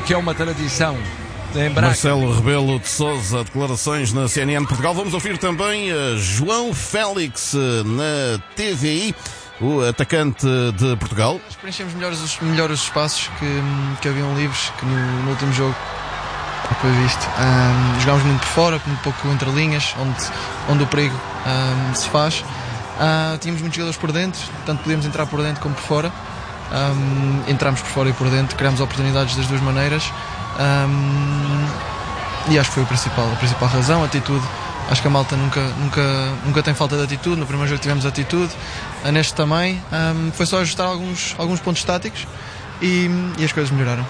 que é uma tradição em Braga. Marcelo Rebelo de Sousa, declarações na CNN Portugal. Vamos ouvir também João Félix na TVI, o atacante de Portugal. Preenchemos melhor os espaços que haviam livres, que no último jogo foi visto. Jogámos muito por fora, muito pouco entre linhas, onde o perigo se faz. Tínhamos muitos jogadores por dentro, tanto podíamos entrar por dentro como por fora. Entramos por fora e por dentro, criámos oportunidades das duas maneiras. E acho que foi a principal razão, a atitude. Acho que a malta nunca tem falta de atitude. No primeiro jogo tivemos atitude, neste também. Foi só ajustar alguns pontos táticos e as coisas melhoraram.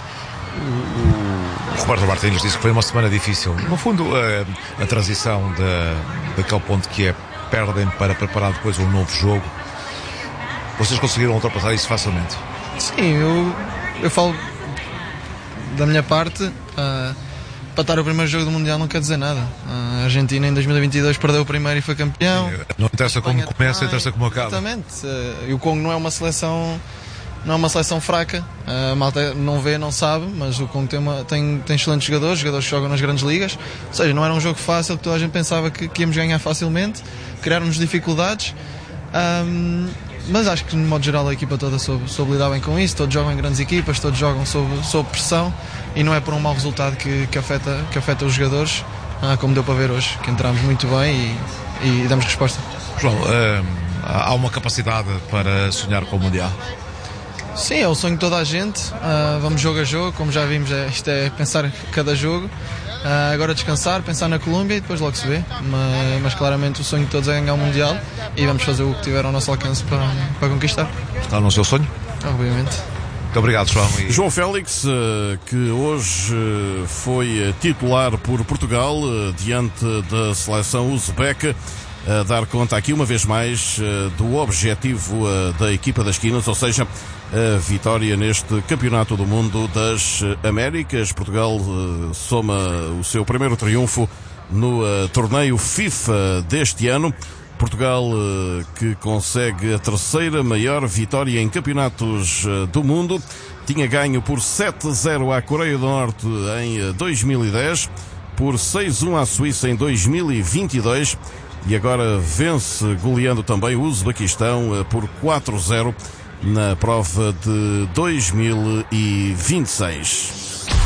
O Roberto Martínez disse que foi uma semana difícil. No fundo, a transição daquele ponto que é perdem para preparar depois um novo jogo. Vocês conseguiram ultrapassar isso facilmente? Sim, eu falo da minha parte. Para estar o primeiro jogo do Mundial não quer dizer nada. A Argentina em 2022 perdeu o primeiro e foi campeão. Não interessa como começa, interessa como acaba. Exatamente. E o Congo não é uma seleção fraca. A malta não vê, não sabe, mas o Congo tem excelentes jogadores que jogam nas grandes ligas. Ou seja, não era um jogo fácil, que toda a gente pensava que íamos ganhar facilmente. Criaram-nos dificuldades. Mas acho que, de modo geral, a equipa toda soube lidar bem com isso. Todos jogam em grandes equipas, todos jogam sob pressão, e não é por um mau resultado que afeta os jogadores, como deu para ver hoje, que entramos muito bem e damos resposta. João, há uma capacidade para sonhar com o Mundial? Sim, é o sonho de toda a gente. Vamos jogo a jogo, como já vimos, isto é pensar cada jogo. Agora descansar, pensar na Colômbia e depois logo se vê, mas claramente o sonho de todos é ganhar o Mundial e vamos fazer o que tiver ao nosso alcance para conquistar. Está no seu sonho? Obviamente. Muito obrigado, João. João Félix, que hoje foi titular por Portugal diante da seleção uzbeca, a dar conta aqui uma vez mais do objetivo da equipa das Quinas, ou seja, a vitória neste Campeonato do Mundo das Américas. Portugal soma o seu primeiro triunfo no torneio FIFA deste ano. Portugal que consegue a terceira maior vitória em campeonatos do mundo. Tinha ganho por 7-0 à Coreia do Norte em 2010, por 6-1 à Suíça em 2022 e agora vence goleando também o Uzbequistão por 4-0 na prova de 2026.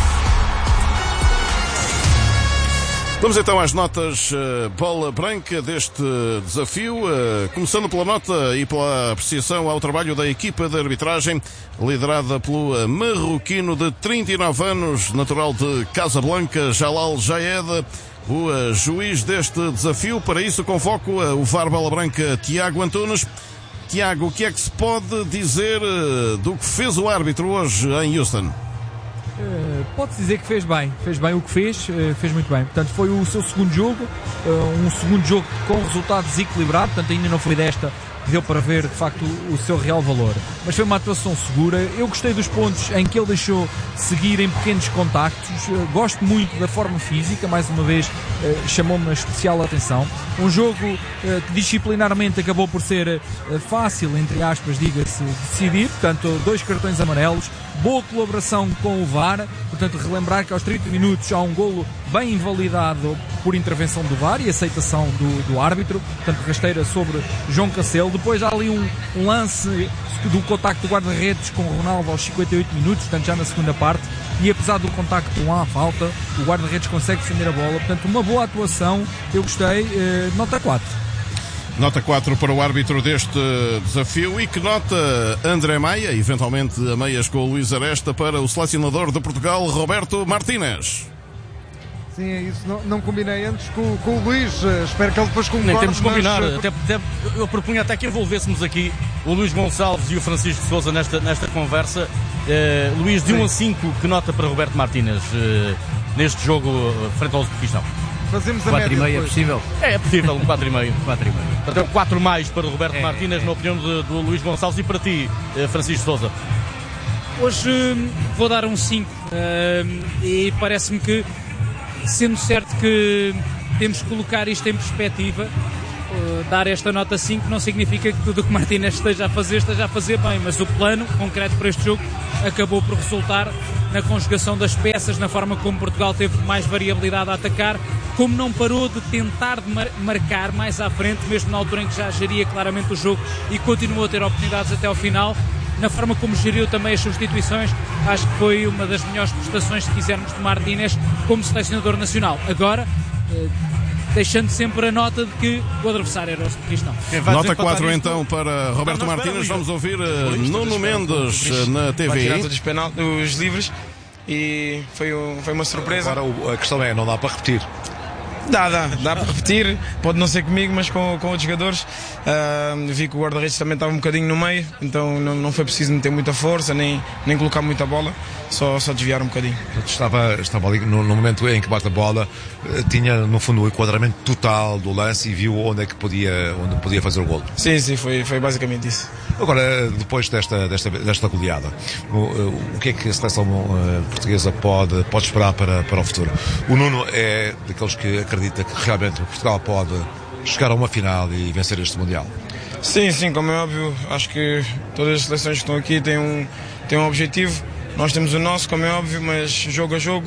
Vamos então às notas bola branca deste desafio, começando pela nota e pela apreciação ao trabalho da equipa de arbitragem, liderada pelo marroquino de 39 anos, natural de Casablanca, Jalal Jaed, o juiz deste desafio. Para isso convoco o VAR Bola Branca, Tiago Antunes. Tiago, o que é que se pode dizer do que fez o árbitro hoje em Houston? Pode-se dizer que fez bem o que fez muito bem. Portanto, foi o seu segundo jogo, um segundo jogo com resultado desequilibrado, portanto ainda não foi desta que deu para ver de facto o seu real valor, mas foi uma atuação segura. Eu gostei dos pontos em que ele deixou seguir em pequenos contactos, gosto muito da forma física, mais uma vez chamou-me a especial atenção. Um jogo que disciplinarmente acabou por ser fácil, entre aspas, diga-se, decidir, portanto 2 cartões amarelos, boa colaboração com o VAR, portanto relembrar que aos 30 minutos há um golo bem invalidado por intervenção do VAR e aceitação do árbitro, portanto rasteira sobre João Cancelo. Depois há ali um lance do contacto do guarda-redes com o Ronaldo aos 58 minutos, portanto já na segunda parte, e apesar do contacto não há falta, o guarda-redes consegue defender a bola, portanto uma boa atuação, eu gostei, nota 4. Nota 4 para o árbitro deste desafio. E que nota André Maia, eventualmente a meias com o Luís Aresta, para o selecionador de Portugal, Roberto Martínez? Sim, é isso. Não combinei antes com o Luís. Espero que ele depois concorde. Nem temos que combinar. Mas... Até, eu propunha até que envolvêssemos aqui o Luís Gonçalves e o Francisco de Sousa nesta conversa. Luís, de 1 a 5, que nota para Roberto Martínez neste jogo frente ao Uzbequistão? Fazemos a 4,5 é possível? É possível, um 4,5. Portanto, 4 mais para Roberto Martínez, na opinião do Luís Gonçalves. E para ti, Francisco de Sousa? Hoje vou dar um 5 e parece-me que, sendo certo que temos que colocar isto em perspectiva, dar esta nota 5 não significa que tudo o que Martínez esteja a fazer bem, mas o plano concreto para este jogo acabou por resultar na conjugação das peças, na forma como Portugal teve mais variabilidade a atacar, como não parou de tentar marcar mais à frente, mesmo na altura em que já geria claramente o jogo e continuou a ter oportunidades até ao final. Na forma como geriu também as substituições, acho que foi uma das melhores prestações, se quisermos, de Martínez como selecionador nacional. Agora, deixando sempre a nota de que o adversário era o Cristão. Nota 4 então para Roberto Martínez. Vamos ouvir Nuno Mendes na TVI. Os livres, e foi uma surpresa. Agora a questão é, não dá para repetir. Dá para repetir, pode não ser comigo, mas com outros jogadores. Vi que o guarda-redes também estava um bocadinho no meio, então não foi preciso meter muita força, nem colocar muita bola, só desviar um bocadinho. Estava ali no momento em que bate a bola, tinha no fundo o enquadramento total do lance e viu onde podia fazer o golo. Sim, foi basicamente isso. Agora, depois desta goleada, o que é que a seleção portuguesa pode esperar para o futuro? O Nuno é daqueles que acredita que realmente Portugal pode chegar a uma final e vencer este Mundial. Sim, como é óbvio, acho que todas as seleções que estão aqui têm um objetivo. Nós temos o nosso, como é óbvio, mas jogo a jogo.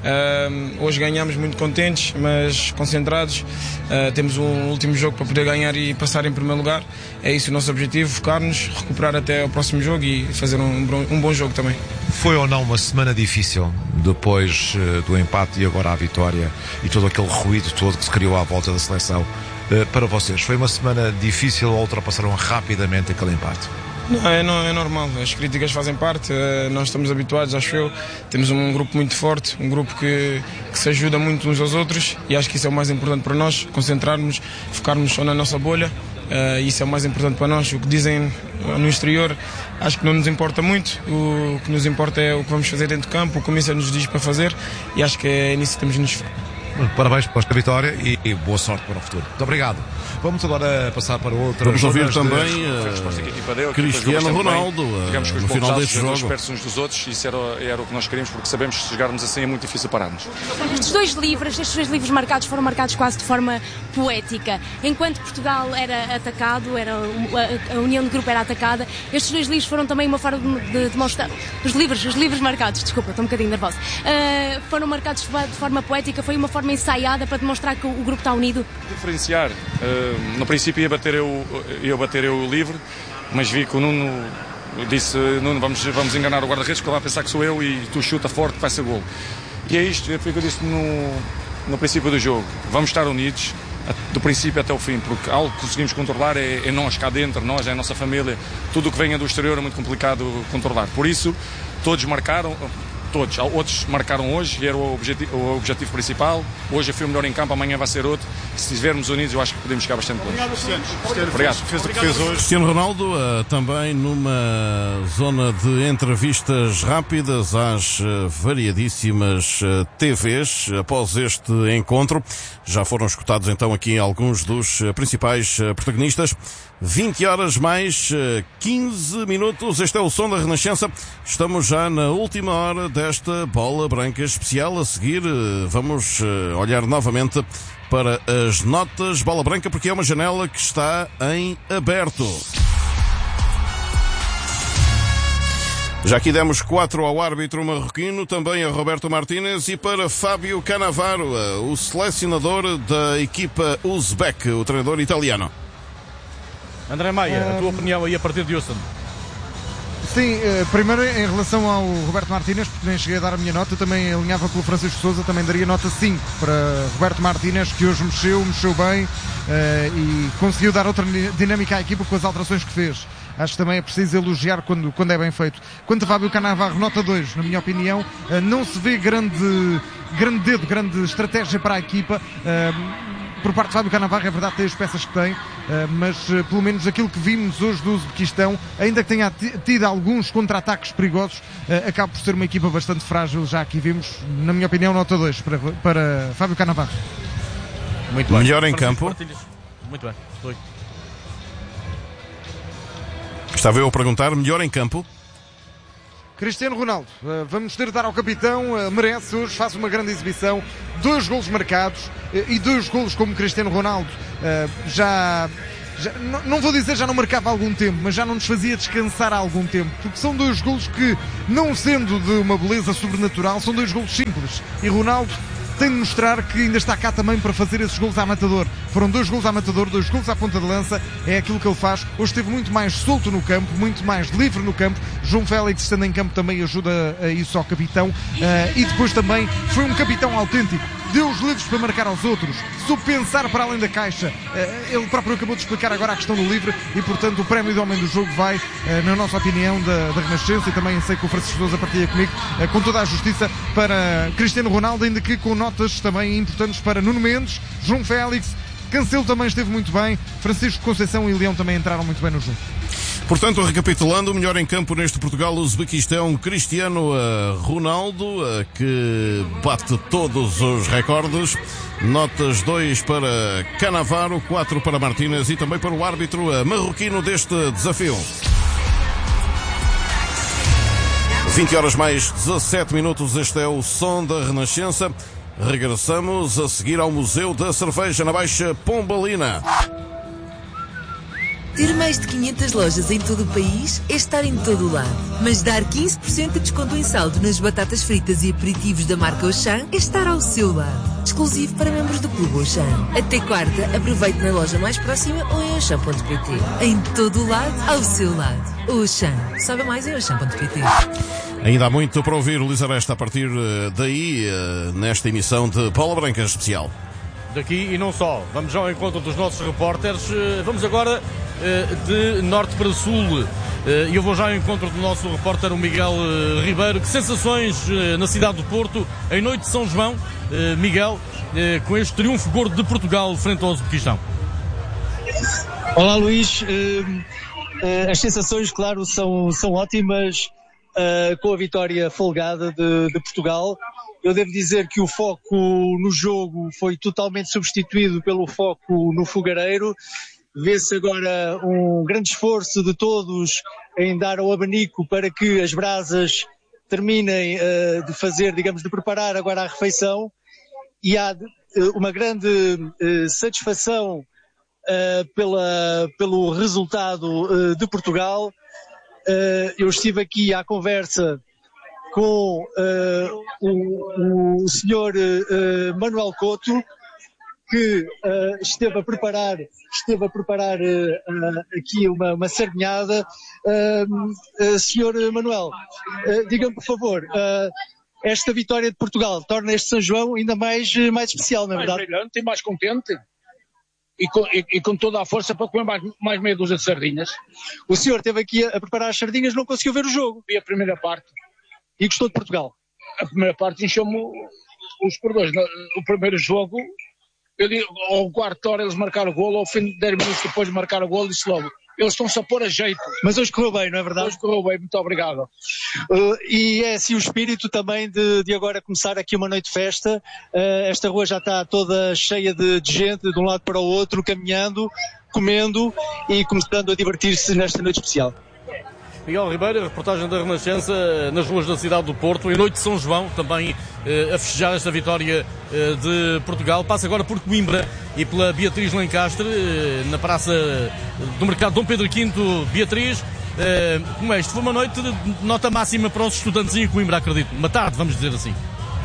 Hoje ganhamos muito contentes, mas concentrados. Temos um último jogo para poder ganhar e passar em primeiro lugar. É isso o nosso objetivo, focar-nos, recuperar até ao próximo jogo e fazer um bom jogo também. Foi ou não uma semana difícil depois do empate e agora a vitória e todo aquele ruído todo que se criou à volta da seleção? Para vocês, foi uma semana difícil ou ultrapassaram rapidamente aquele empate? Não, é normal, as críticas fazem parte, nós estamos habituados, acho eu, temos um grupo muito forte, um grupo que se ajuda muito uns aos outros e acho que isso é o mais importante para nós, concentrarmos, focarmos só na nossa bolha, isso é o mais importante para nós. O que dizem no exterior acho que não nos importa muito, o que nos importa é o que vamos fazer dentro do campo, o que a comissão nos diz para fazer e acho que é nisso que temos de nos focar. Parabéns por esta vitória e boa sorte para o futuro. Muito obrigado. Vamos agora passar para outra. Vamos ouvir também Cristiano Ronaldo no final deste jogo. Perto uns dos outros, isso era o que nós queríamos, porque sabemos que se chegarmos assim é muito difícil pararmos. Estes dois livros marcados foram marcados quase de forma poética. Enquanto Portugal era atacado, a união do grupo era atacada, estes dois livros foram também uma forma de demonstrar. Os livros marcados, desculpa, estou um bocadinho nervosa. Foram marcados de forma poética, foi uma forma ensaiada para demonstrar que o grupo está unido. Diferenciar. No princípio ia bater eu livre, mas vi que o Nuno disse: Nuno, vamos enganar o guarda-redes, que ele vai pensar que sou eu e tu chuta forte, vai ser gol. E é isto, foi o que eu disse no princípio do jogo. Vamos estar unidos do princípio até o fim, porque algo que conseguimos controlar é nós cá dentro, nós, é a nossa família. Tudo o que venha do exterior é muito complicado controlar. Por isso, todos marcaram. Outros marcaram hoje e era o objetivo principal. Hoje eu fui o melhor em campo, amanhã vai ser outro. Se estivermos unidos, eu acho que podemos chegar bastante longe. Obrigado. Fez o que fez hoje. Cristiano Ronaldo também numa zona de entrevistas rápidas às variadíssimas TVs após este encontro. Já foram escutados então aqui alguns dos principais protagonistas. 20 horas mais 15 minutos. Este é o som da Renascença. Estamos já na última hora desta Bola Branca especial. A seguir vamos olhar novamente para as notas Bola Branca, porque é uma janela que está em aberto. Já aqui demos 4 ao árbitro marroquino, também a Roberto Martínez e para Fábio Cannavaro, o selecionador da equipa uzbek, o treinador italiano. André Maia, a tua opinião aí a partir de Houston? Sim, primeiro em relação ao Roberto Martínez, porque nem cheguei a dar a minha nota, eu também alinhava pelo Francisco Sousa, também daria nota 5 para Roberto Martínez, que hoje mexeu bem e conseguiu dar outra dinâmica à equipa com as alterações que fez. Acho que também é preciso elogiar quando é bem feito. Quanto a Fábio Cannavaro, nota 2, na minha opinião, não se vê grande estratégia para a equipa. Por parte de Fábio Cannavaro, é verdade, tem as peças que tem, mas pelo menos aquilo que vimos hoje do Uzbequistão, ainda que tenha tido alguns contra-ataques perigosos, acaba por ser uma equipa bastante frágil. Já aqui vimos, na minha opinião, nota 2 para Fábio Cannavaro. Muito bem. Melhor em campo? Muito bem. Dois. Estava eu a perguntar, melhor em campo? Cristiano Ronaldo, vamos ter de dar ao capitão, merece hoje, faz uma grande exibição, 2 golos marcados e 2 golos como Cristiano Ronaldo já não vou dizer já não marcava há algum tempo, mas já não nos fazia descansar há algum tempo, porque são 2 golos que, não sendo de uma beleza sobrenatural, são 2 golos simples, e Ronaldo tem de mostrar que ainda está cá também para fazer esses golos à matador. Foram 2 golos à matador, 2 golos à ponta de lança, é aquilo que ele faz. Hoje esteve muito mais solto no campo, muito mais livre no campo. João Félix, estando em campo, também ajuda a isso ao capitão. E depois também foi um capitão autêntico. Deu os livros para marcar aos outros, soube pensar para além da caixa. Ele próprio acabou de explicar agora a questão do livre e, portanto, o prémio de homem do jogo vai, na nossa opinião, da Renascença, e também sei que o Francisco Sousa partilha comigo, com toda a justiça, para Cristiano Ronaldo, ainda que com notas também importantes para Nuno Mendes, João Félix, Cancelo também esteve muito bem, Francisco Conceição e Leão também entraram muito bem no jogo. Portanto, recapitulando, o melhor em campo neste Portugal-Uzbequistão, Cristiano Ronaldo, que bate todos os recordes. Notas 2 para Cannavaro, 4 para Martínez e também para o árbitro marroquino deste desafio. 20 horas mais 17 minutos, este é o som da Renascença. Regressamos a seguir ao Museu da Cerveja na Baixa Pombalina. Ter mais de 500 lojas em todo o país é estar em todo o lado. Mas dar 15% de desconto em saldo nas batatas fritas e aperitivos da marca Auchan é estar ao seu lado. Exclusivo para membros do Clube Auchan. Até quarta, aproveite na loja mais próxima ou em auchan.pt. Em todo o lado, ao seu lado. Auchan. Saiba mais em auchan.pt. Ainda há muito para ouvir, Luís Aresta, a partir daí, nesta emissão de Bola Branca Especial. Daqui e não só. Vamos ao encontro dos nossos repórteres. Vamos agora de norte para sul. E eu vou já ao encontro do nosso repórter, o Miguel Ribeiro. Que sensações na cidade do Porto, em noite de São João, Miguel, com este triunfo gordo de Portugal frente ao Uzbequistão? Olá, Luís. As sensações, claro, são ótimas, com a vitória folgada de Portugal. Eu devo dizer que o foco no jogo foi totalmente substituído pelo foco no fogareiro. Vê-se agora um grande esforço de todos em dar ao abanico para que as brasas terminem de fazer, digamos, de preparar agora a refeição. E há uma grande satisfação pelo resultado de Portugal. Eu estive aqui à conversa com o senhor Manuel Couto, que esteve a preparar aqui uma sardinhada. Senhor Manuel, diga-me, por favor, esta vitória de Portugal torna este São João ainda mais especial, não é verdade? Mais brilhante e mais contente. E com toda a força para comer mais meia dúzia de sardinhas. O senhor esteve aqui a preparar as sardinhas, não conseguiu ver o jogo? Vi a primeira parte. E gostou de Portugal? A primeira parte encheu-me os cordões. O primeiro jogo, eu digo, ao quarto hora eles marcaram o golo, ao fim de 10 minutos depois de marcar o golo, disse logo, eles estão-se a pôr a jeito. Mas hoje correu bem, não é verdade? Hoje correu bem, muito obrigado. E é assim o espírito também de agora começar aqui uma noite de festa. Esta rua já está toda cheia de gente, de um lado para o outro, caminhando, comendo e começando a divertir-se nesta noite especial. Miguel Ribeiro, reportagem da Renascença nas ruas da cidade do Porto, em noite de São João, também a festejar esta vitória de Portugal. Passa agora por Coimbra e pela Beatriz Lencastre, na praça do mercado Dom Pedro V. Beatriz, como é isto? Foi uma noite de nota máxima para os estudantes em Coimbra, acredito. Uma tarde, vamos dizer assim.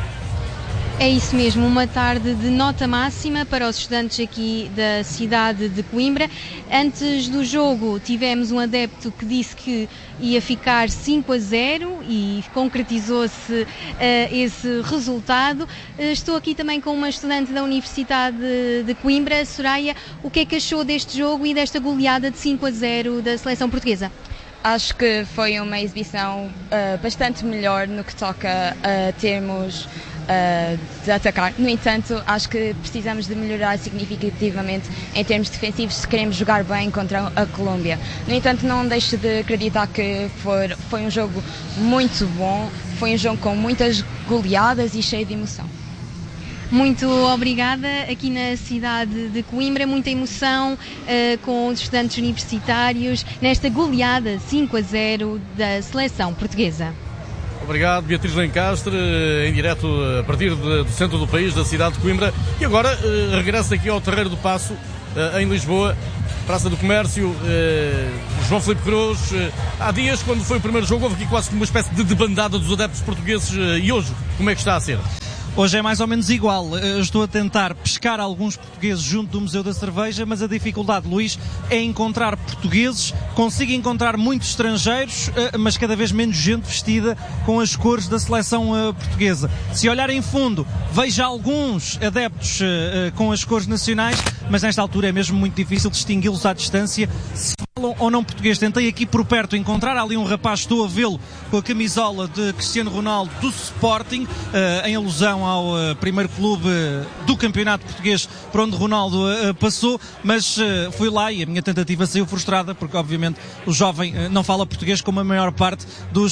É isso mesmo, uma tarde de nota máxima para os estudantes aqui da cidade de Coimbra. Antes do jogo tivemos um adepto que disse que ia ficar 5-0 e concretizou-se esse resultado. Estou aqui também com uma estudante da Universidade de Coimbra, Soraya. O que é que achou deste jogo e desta goleada de 5-0 da seleção portuguesa? Acho que foi uma exibição bastante melhor no que toca a termos de atacar. No entanto, acho que precisamos de melhorar significativamente em termos defensivos se queremos jogar bem contra a Colômbia. No entanto, não deixo de acreditar que foi um jogo muito bom, foi um jogo com muitas goleadas e cheio de emoção. Muito obrigada. Aqui na cidade de Coimbra, muita emoção com os estudantes universitários nesta goleada 5-0 da seleção portuguesa. Obrigado, Beatriz Lencastre, em direto a partir do centro do país, da cidade de Coimbra. E agora regresso aqui ao Terreiro do Paço, em Lisboa, Praça do Comércio, João Filipe Cruz. Há dias, quando foi o primeiro jogo, houve aqui quase uma espécie de debandada dos adeptos portugueses. E hoje, como é que está a ser? Hoje é mais ou menos igual. Eu estou a tentar pescar alguns portugueses junto do Museu da Cerveja, mas a dificuldade, Luís, é encontrar portugueses. Consigo encontrar muitos estrangeiros, mas cada vez menos gente vestida com as cores da seleção portuguesa. Se olhar em fundo, vejo alguns adeptos com as cores nacionais, mas nesta altura é mesmo muito difícil distingui-los à distância se falam ou não português. Tentei aqui por perto encontrar ali um rapaz, estou a vê-lo com a camisola de Cristiano Ronaldo do Sporting, em alusão ao primeiro clube do campeonato português por onde Ronaldo passou, mas fui lá e a minha tentativa saiu frustrada, porque obviamente o jovem não fala português, como a maior parte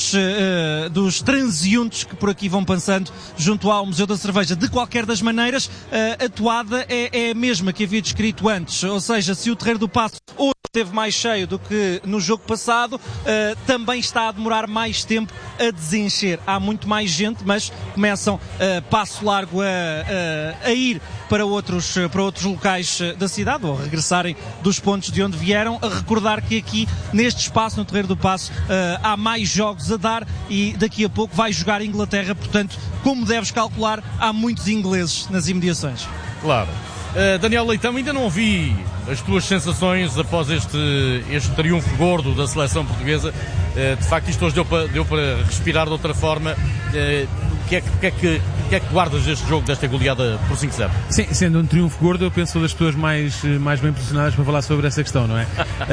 dos transeuntes que por aqui vão passando junto ao Museu da Cerveja. De qualquer das maneiras, a toada é a mesma que havia descrito antes, ou seja, se o Terreiro do Paço hoje esteve mais cheio do que no jogo passado, também está a demorar mais tempo a desencher. Há muito mais gente, mas começam passo largo a ir para outros locais da cidade, ou a regressarem dos pontos de onde vieram, a recordar que aqui, neste espaço, no Terreiro do Paço, há mais jogos a dar e daqui a pouco vai jogar a Inglaterra, portanto, como deves calcular, há muitos ingleses nas imediações. Claro. Daniel Leitão, ainda não ouvi as tuas sensações após este triunfo gordo da seleção portuguesa. De facto, isto hoje deu para respirar de outra forma. O que é que guardas deste jogo, desta goleada por 5-0? Sim, sendo um triunfo gordo, eu penso das pessoas mais bem posicionadas para falar sobre essa questão, não é?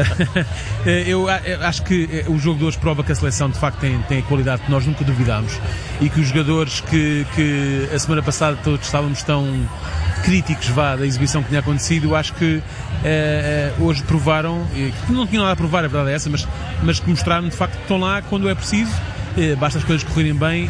Eu acho que o jogo de hoje prova que a seleção de facto tem a qualidade que nós nunca duvidámos e que os jogadores que a semana passada todos estávamos tão críticos da exibição que tinha acontecido, acho que hoje provaram, que não tinham nada a provar, a verdade é essa, mas que mostraram de facto que estão lá quando é preciso. Basta as coisas correrem bem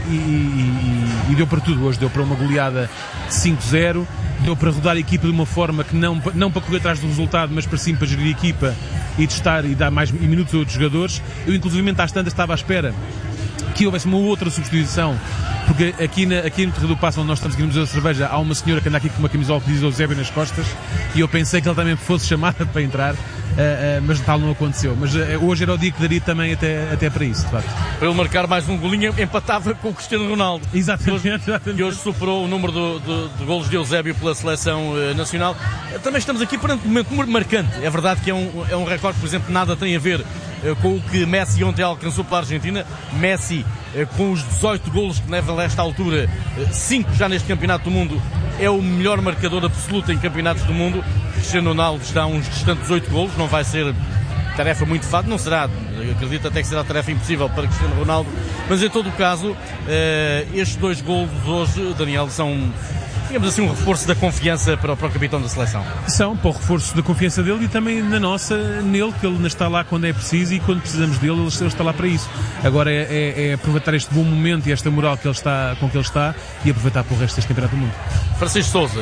e deu para tudo. Hoje deu para uma goleada de 5-0, deu para rodar a equipa de uma forma que não para correr atrás do resultado, mas para sim para gerir a equipa e testar e dar mais minutos a outros jogadores. Eu inclusivamente às tantas estava à espera que houvesse uma outra substituição, porque aqui no Terreiro do Paço, onde nós estamos aqui no Museu da Cerveja, há uma senhora que anda aqui com uma camisola que diz Eusébio nas costas e eu pensei que ela também fosse chamada para entrar, mas tal não aconteceu. Mas hoje era o dia que daria também até para isso, de facto. Para ele marcar mais um golinho, empatava com o Cristiano Ronaldo. Exatamente. E hoje superou o número de golos de Eusébio pela seleção nacional. Também estamos aqui perante um momento marcante. É verdade que é um recorde, por exemplo, nada tem a ver com o que Messi ontem alcançou pela Argentina. Messi, com os 18 golos que leva a esta altura, 5 já neste campeonato do mundo, é o melhor marcador absoluto em campeonatos do mundo. Cristiano Ronaldo está a uns distantes 8 golos, não vai ser tarefa muito fácil, não será, acredito até que será tarefa impossível para Cristiano Ronaldo, mas em todo o caso, estes 2 golos hoje, Daniel, são, digamos assim, um reforço da confiança para o capitão da seleção. São, para o reforço da confiança dele e também na nossa, nele, que ele está lá quando é preciso e quando precisamos dele, ele está lá para isso. Agora é aproveitar este bom momento e esta moral com que ele está e aproveitar para o resto deste campeonato do mundo. Francisco Sousa,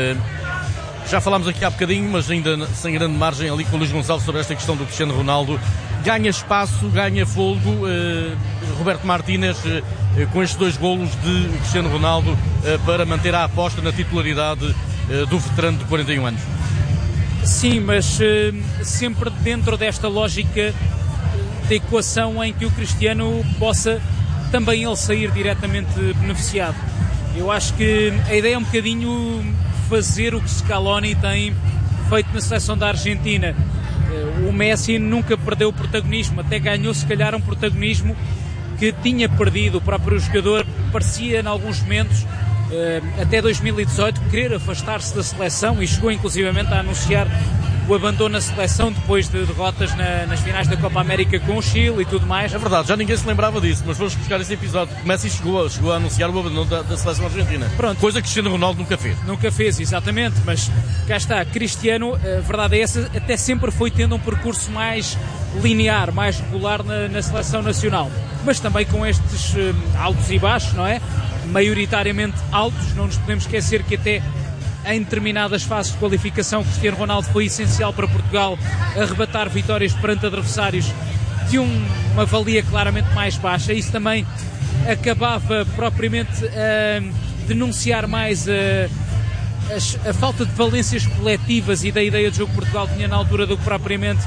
já falámos aqui há bocadinho, mas ainda sem grande margem ali com o Luís Gonçalves sobre esta questão do Cristiano Ronaldo. Ganha espaço, ganha fôlego, Roberto Martínez, com estes 2 golos de Cristiano Ronaldo, para manter a aposta na titularidade do veterano de 41 anos. Sim, mas sempre dentro desta lógica de equação em que o Cristiano possa também ele sair diretamente beneficiado. Eu acho que a ideia é um bocadinho fazer o que Scaloni tem feito na seleção da Argentina. O Messi nunca perdeu o protagonismo, até ganhou se calhar um protagonismo que tinha perdido. O próprio jogador parecia em alguns momentos, até 2018, querer afastar-se da seleção e chegou inclusivamente a anunciar o abandono da seleção depois de derrotas nas finais da Copa América com o Chile e tudo mais. É verdade, já ninguém se lembrava disso, mas vamos buscar esse episódio. Messi chegou a anunciar o abandono da seleção argentina. Pronto. Coisa que Cristiano Ronaldo nunca fez. Nunca fez, exatamente, mas cá está, Cristiano, a verdade é essa, até sempre foi tendo um percurso mais linear, mais regular na seleção nacional, mas também com estes altos e baixos, não é? Maioritariamente altos, não nos podemos esquecer que até em determinadas fases de qualificação Cristiano Ronaldo foi essencial para Portugal arrebatar vitórias perante adversários de uma valia claramente mais baixa. Isso também acabava propriamente a denunciar mais a falta de valências coletivas e da ideia de jogo que Portugal tinha na altura do que propriamente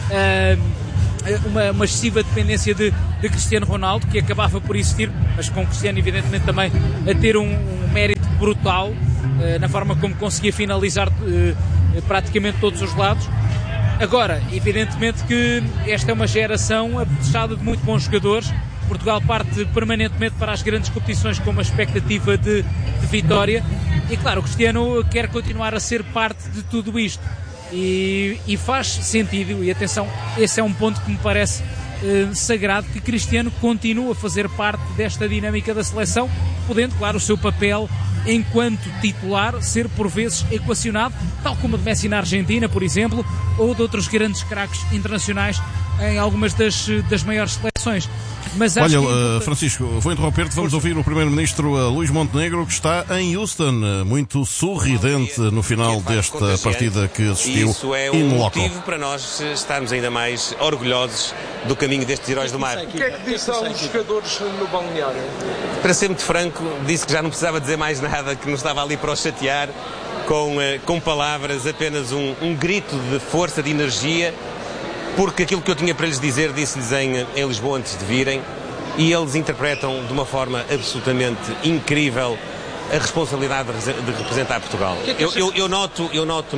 uma excessiva dependência de Cristiano Ronaldo, que acabava por existir, mas com Cristiano evidentemente também a ter um mérito brutal na forma como conseguia finalizar praticamente todos os lados. Agora, evidentemente que esta é uma geração apetechada de muito bons jogadores. Portugal parte permanentemente para as grandes competições com uma expectativa de vitória e claro, o Cristiano quer continuar a ser parte de tudo isto e faz sentido, e atenção, esse é um ponto que me parece sagrado, que Cristiano continua a fazer parte desta dinâmica da seleção, podendo, claro, o seu papel enquanto titular ser por vezes equacionado, tal como o de Messi na Argentina, por exemplo, ou de outros grandes craques internacionais em algumas das maiores seleções. Mas olha, Francisco, vou interromper-te, vamos ouvir o Primeiro-Ministro Luís Montenegro, que está em Houston, muito sorridente no final desta partida que assistiu. Isso é um motivo para nós estarmos ainda mais orgulhosos do caminho destes heróis do mar. O que é que disseram os jogadores no balneário? Para ser muito franco, disse que já não precisava dizer mais nada, que não estava ali para os chatear, com palavras, apenas um grito de força, de energia, porque aquilo que eu tinha para lhes dizer disse-lhes em Lisboa antes de virem, e eles interpretam de uma forma absolutamente incrível a responsabilidade de representar Portugal. Eu noto